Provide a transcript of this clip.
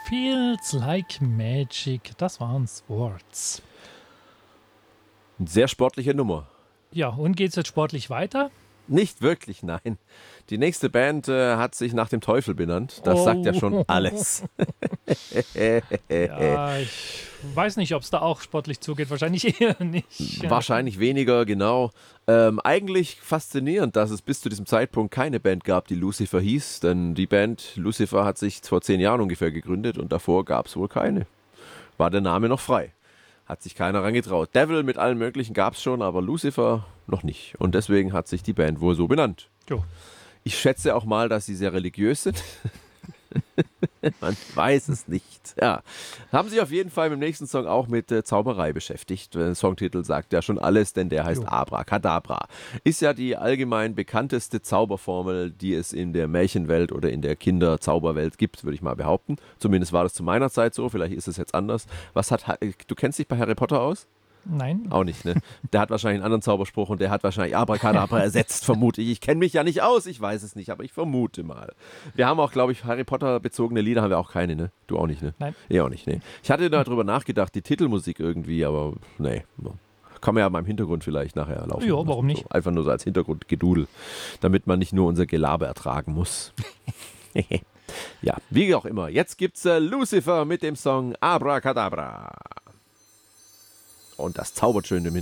Feels Like Magic, das waren Swords. Eine sehr sportliche Nummer. Ja, und geht's jetzt sportlich weiter? Nicht wirklich, nein. Die nächste Band hat sich nach dem Teufel benannt. Das sagt ja schon alles. Ja, ich weiß nicht, ob es da auch sportlich zugeht. Wahrscheinlich eher nicht. Wahrscheinlich weniger, genau. Eigentlich faszinierend, dass es bis zu diesem Zeitpunkt keine Band gab, die Lucifer hieß. Denn die Band Lucifer hat sich vor 10 Jahren ungefähr gegründet und davor gab es wohl keine. War der Name noch frei. Hat sich keiner rangetraut. Devil mit allen möglichen gab es schon, aber Lucifer noch nicht. Und deswegen hat sich die Band wohl so benannt. Jo. Ich schätze auch mal, dass sie sehr religiös sind. Man weiß es nicht. Ja. Haben sich auf jeden Fall im nächsten Song auch mit Zauberei beschäftigt. Der Songtitel sagt ja schon alles, denn der heißt Abracadabra. Ist ja die allgemein bekannteste Zauberformel, die es in der Märchenwelt oder in der Kinderzauberwelt gibt, würde ich mal behaupten. Zumindest war das zu meiner Zeit so, vielleicht ist es jetzt anders. Du kennst dich bei Harry Potter aus? Nein. Auch nicht, ne? Der hat wahrscheinlich einen anderen Zauberspruch und der hat wahrscheinlich Abracadabra ersetzt, vermute ich. Ich kenne mich ja nicht aus, ich weiß es nicht, aber ich vermute mal. Wir haben auch, glaube ich, Harry Potter-bezogene Lieder haben wir auch keine, ne? Du auch nicht, ne? Nein. Ich auch nicht, ne? Ich hatte darüber nachgedacht, die Titelmusik irgendwie, aber nee. Kann man ja mal im Hintergrund vielleicht nachher laufen. Ja, warum nicht? So, einfach nur so als Hintergrundgedudel, damit man nicht nur unser Gelaber ertragen muss. Ja, wie auch immer. Jetzt gibt's Lucifer mit dem Song Abracadabra. Und das zaubert schön im Hintergrund.